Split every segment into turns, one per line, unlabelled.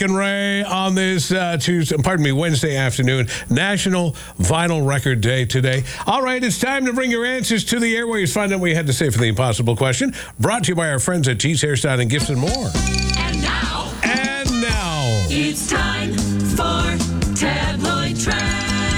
And Ray on this Wednesday afternoon, National Vinyl Record Day today. All right, it's time to bring your answers to the airwaves. Find out what you had to say for the impossible question. Brought to you by our friends at G's Hairstyle and Gifts and more. And now,
it's time for Tabloid Trash.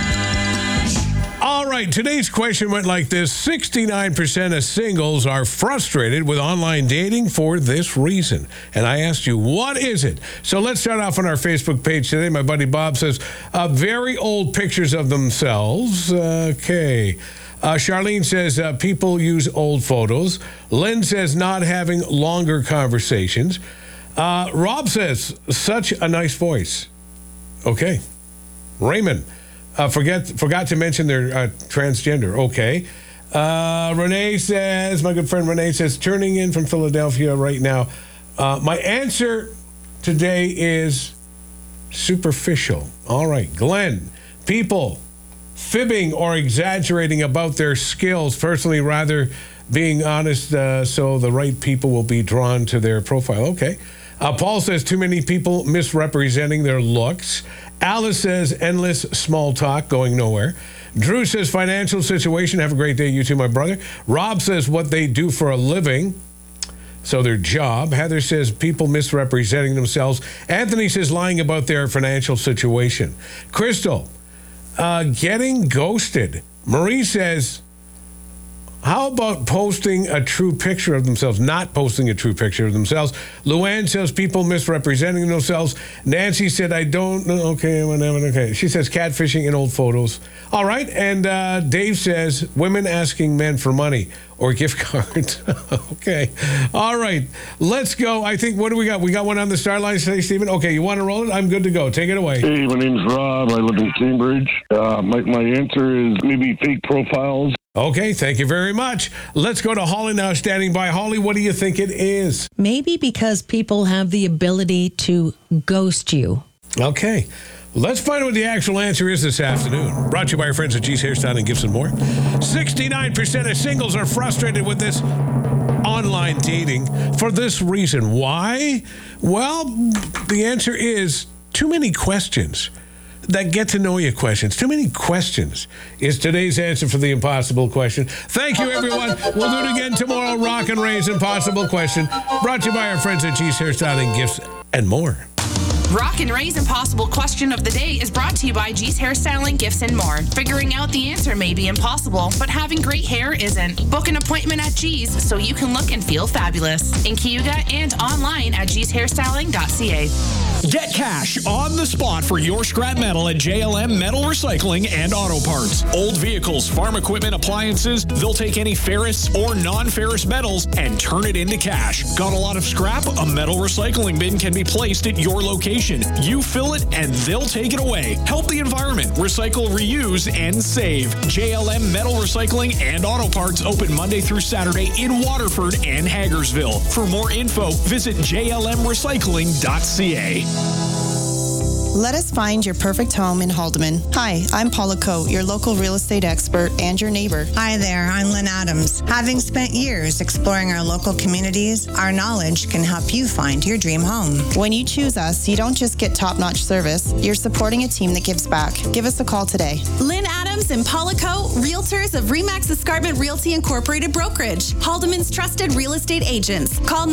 All right, today's question went like this. 69% of singles are frustrated with online dating for this reason. And I asked you, what is it? So let's start off on our Facebook page today. My buddy Bob says, very old pictures of themselves. Okay. Charlene says, people use old photos. Lynn says, not having longer conversations. Rob says, such a nice voice. Okay. Raymond. Forgot to mention they're transgender. Okay. Renee says, my good friend Renee says, turning in from Philadelphia right now. My answer today is superficial. All right. Glenn, people fibbing or exaggerating about their skills. Personally, rather being honest so the right people will be drawn to their profile. Okay. Paul says, too many people misrepresenting their looks. Alice says, endless small talk going nowhere. Drew says, financial situation. Have a great day, you too, my brother. Rob says, what they do for a living. So their job. Heather says, people misrepresenting themselves. Anthony says, lying about their financial situation. Crystal, getting ghosted. Marie says, how about posting a true picture of themselves? Not posting a true picture of themselves. Luann says people misrepresenting themselves. Nancy said, I don't know. Okay, whatever. Okay. She says catfishing in old photos. All right. And Dave says women asking men for money or gift cards. Okay. All right. Let's go. I think, what do we got? We got one on the star line today, Stephen. Okay. You want to roll it? I'm good to go. Take it away.
Hey, my name's Rob. I live in Cambridge. My answer is maybe fake profiles.
Okay, thank you very much. Let's go to Holly now, standing by. Holly, what do you think it is?
Maybe because people have the ability to ghost you.
Okay, let's find out what the actual answer is this afternoon. Brought to you by our friends at G's Hairstyle and Gifts and more. 69% of singles are frustrated with this online dating for this reason. Why? Well, the answer is too many questions. That get to know you questions. Too many questions is today's answer for the impossible question. Thank you, everyone. We'll do it again tomorrow. Rock and Ray's Impossible Question. Brought to you by our friends at G's Hairstyle and Gifts and more.
Rock and Ray's Impossible Question of the Day is brought to you by G's Hairstyling, Gifts and more. Figuring out the answer may be impossible, but having great hair isn't. Book an appointment at G's so you can look and feel fabulous. In Cayuga and online at gshairstyling.ca.
Get cash on the spot for your scrap metal at JLM Metal Recycling and Auto Parts. Old vehicles, farm equipment, appliances, they'll take any ferrous or non-ferrous metals and turn it into cash. Got a lot of scrap? A metal recycling bin can be placed at your location. You fill it and they'll take it away. Help the environment. Recycle, reuse, and save. JLM Metal Recycling and Auto Parts open Monday through Saturday in Waterford and Hagersville. For more info, visit jlmrecycling.ca.
Let us find your perfect home in Haldeman. Hi, I'm Paula Coe, your local real estate expert and your neighbor.
Hi there, I'm Lynn Adams. Having spent years exploring our local communities, our knowledge can help you find your dream home.
When you choose us, you don't just get top-notch service, you're supporting a team that gives back. Give us a call today.
Lynn Adams and Paula Coe, realtors of Remax Escarpment Realty Incorporated Brokerage, Haldeman's trusted real estate agents. Call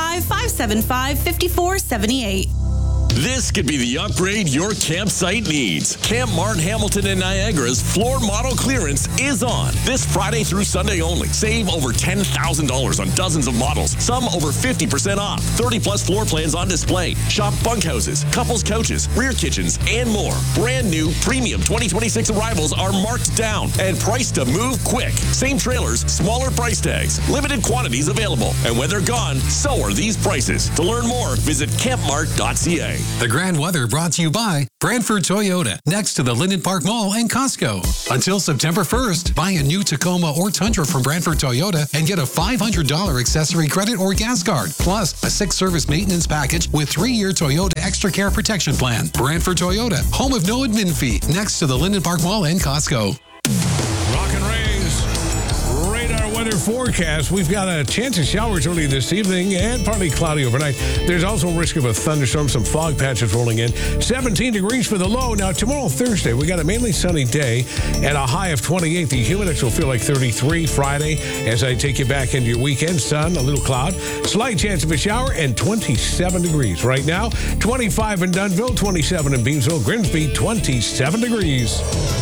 905-575-5478.
This could be the upgrade your campsite needs. Camp Martin Hamilton and Niagara's floor model clearance is on this Friday through Sunday only. Save over $10,000 on dozens of models, some over 50% off. 30-plus floor plans on display. Shop bunkhouses, couples couches, rear kitchens, and more. Brand new premium 2026 arrivals are marked down and priced to move quick. Same trailers, smaller price tags. Limited quantities available. And when they're gone, so are these prices. To learn more, visit campmart.ca.
The grand weather brought to you by Brantford Toyota, next to the Linden Park Mall and Costco. Until September 1st, buy a new Tacoma or Tundra from Brantford Toyota and get a $500 accessory credit or gas card, plus a 6-service maintenance package with 3-year Toyota Extra Care Protection Plan. Brantford Toyota, home of no admin fee, next to the Linden Park Mall and Costco.
Rock and Ray's radar weather forecast, we've got a chance of showers early this evening and partly cloudy overnight. There's also a risk of a thunderstorm, some fog patches rolling in. 17 degrees for the low. Now, tomorrow, Thursday, we got a mainly sunny day and a high of 28. The humidex will feel like 33 Friday as I take you back into your weekend. Sun, a little cloud, slight chance of a shower, and 27 degrees. Right now, 25 in Dunnville, 27 in Beamsville, Grimsby, 27 degrees.